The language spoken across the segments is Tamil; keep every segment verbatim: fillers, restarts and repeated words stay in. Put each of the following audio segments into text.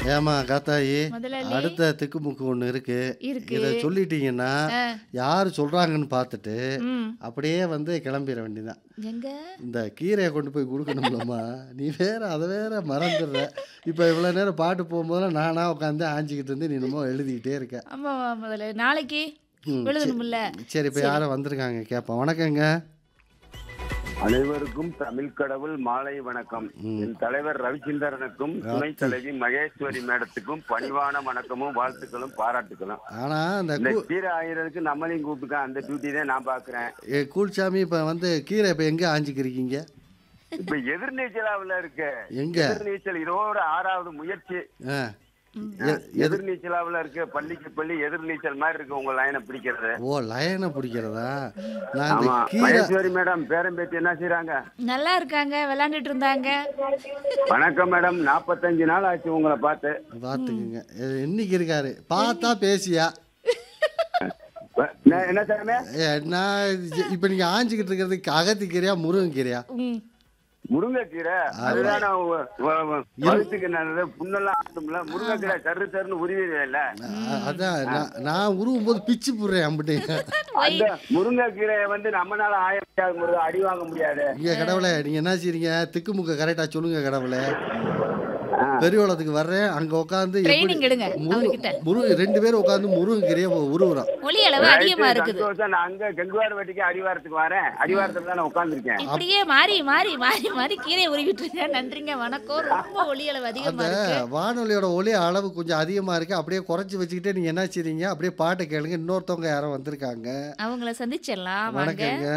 ஏம்மா காத்தாயி, முதலாளி. அடுத்த திக்குமுக்கு ஒண்ணு இருக்கு. இருக்கு. இத சொல்லிட்டீங்கன்னா, ஆ. யாரு சொல்றாங்கன்னு பார்த்துட்டு, ம். அப்படியே வந்து கிளம்பிற வேண்டியதான். எங்க? இந்த கீரைய கொண்டு போய் குடுக்கணும்லம்மா, நீ வேற அத வேற மறந்துடுற. இப்ப இவ்வளோ நேரம் பாட்டு போகும்போதெல்லாம் நானா உட்காந்து ஆஞ்சிக்கிட்டு இருந்து, நீ என்னமோ எழுதிக்கிட்டே இருக்க. ஆமா முதல்ல நாளைக்கு ம். சே எழுதணும்ல. சரி இப்ப யாரோ வந்திருக்காங்க கேட்போம். வணக்கங்க. அனைவருக்கும் தமிழ் கடவுள் மாலை வணக்கம். ம். என் தலைவர் ரவிச்சந்திரனுக்கும் துணை ராத்தி. தலைவி மகேஸ்வரி மேடத்துக்கும் பணிவான வணக்கமும் வாழ்த்துக்களும் பாராட்டுகளும். ஆனா அந்த இந்த கூ கீரை ஆயிரத்துக்கு நம்மளையும் கூப்பிட்டுக்க, அந்த டியூட்டி தான் நான் பாக்குறேன். எ கூல்சாமி இப்ப வந்து கீரை இப்ப எங்க ஆஞ்சிக்கிறீங்க? இப்ப எதிர்நீச்சலாவில் இருக்கு. எங்க? எதிர்நீச்சல் இதோட ஆறாவது முயற்சி. ஆ. எ எது எதிர்நீச்சலாவில் இருக்கு. பள்ளிக்கு பள்ளி எதிர்நீச்சல் மாதிரி இருக்கு உங்க லைனை பிடிக்கிறது. ஓ லயனை பிடிக்கிறதா? நான் இந்த ஆமா. கீரை மகேஸ்வரி மேடம் பேரம்பேத்தி என்ன செய்றாங்க? நல்லா இருக்காங்க, விளையாண்டுட்டு இருந்தாங்க. வணக்கம் மேடம். நாற்பத்தஞ்சு நாள் ஆச்சு உங்களை பார்த்து. பார்த்துக்குங்க. இன்னைக்கு இருக்காரு. பார்த்தா பேசியா? என்ன- என்ன தலைமை? ஏ, நான் இது- இப்ப நீங்க ஆஞ்சிக்கிட்டு இருக்கிறது அகத்திக்கீரையா முருங்கைக்கீரையா? ம். முருங்கைக்கீரை அதுதான் நான் வ- வ- வ- வயித்துக்கு நல்லது. புண்ணெல்லாம் ஆட்டும்ல. முருங்கைக்கீரை கரு தருன்னு உருவிடுவேன்ல. அ- அதான் நான் நான் உருவும் போது பிச்சு போடுறேன் அம்பிட்டேங்க. அந்த முருங்கைக்கீரையை வந்து நம்மளால ஆய முடியாது, முருகா, அடி வாங்க முடியாது. இங்க கடவுளே நீங்க என்ன செய்றீங்க? திக்குமுக்க கரெக்டா சொல்லுங்க கடவுளே. ஆ. பெரியவளத்துக்கு வர்றேன் அங்க உட்காந்து ட்ரைனிங் எடுங்க அவர்கிட்ட. முரு ரெண்டு பேரும் உட்காந்து முருங்கைக்கீரையை உருவுறோம். ஒலி அளவு அதிகமா ரைட்டு, இருக்குது. சந்தோஷம். நான் அங்க கெங்குவார் வெட்டிக்கு அடிவாரத்துக்கு வரேன். அடிவாரத்துல தான் நான் உட்கார்ந்துருக்கேன். இப்படியே மாறி மாறி மாறி மாறி கீரையை உருவிட்டு இருக்கேன். நன்றிங்க, வணக்கம். ரொம்ப ஒலி அளவு அதிகமா அந்த இருக்கு. வானொலியோட ஒலி அளவு கொஞ்சம் அதிகமா இருக்கு. அப்படியே குறைச்சி வச்சுக்கிட்டே நீங்க என்ன செய்றீங்க? அப்படியே பாட்டை கேளுங்க. இன்னொருத்தவங்க யாரோ வந்திருக்காங்க. அவங்கள சந்திச்சிடலாம் வாங்க. வணக்கங்க.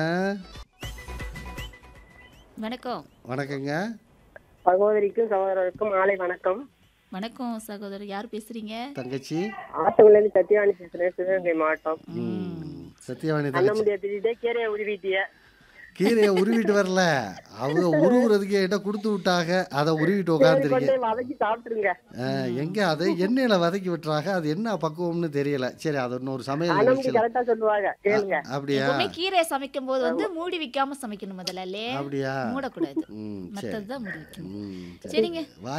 வணக்கம். வணக்கங்க. சகோதரிக்கும் சகோதரருக்கும் மாலை வணக்கம். வணக்கம் சகோதரர், யார் பேசுறீங்க? தங்கச்சி. ஆத்தங்குலேருந்து சத்யவாணி பேசுறேன், சிவகங்கை மாவட்டம். ம். சத்யவாணி அண்ணன் தங்கச்சி. முடிய திடீர்னு கீரையை உருவிட்டிய. கீரையை உருவிட்டு வரல. அவங்க உருவுறதுக்கு என்கிட்ட கொடுத்து விட்டாங்க. அதை உருவிட்டு சரி, உட்காந்துருக்கேன். கொண்டு வதக்கி சாப்பிட்டுருங்க. எங்க அதை எண்ணெயில வதக்கி விட்டுறாங்க. அது என்ன பக்குவம்னு தெரியல. சரி அது இன்னொரு சமையல் அண்ணன் நிகழ்ச்சியில் கரெக்டா சொல்லுவாங்க, கேளுங்க. அப்படியா? எப்பவுமே கீரையை சமைக்கும் போது வந்து மூடி வைக்காம சமைக்கணும் முதல்ல. அப்படியா? மூடக்கூடாது. ம் சரி. மத்ததுதான் மூடி வைக்கணும். ம் சரி. சரிங்க. வா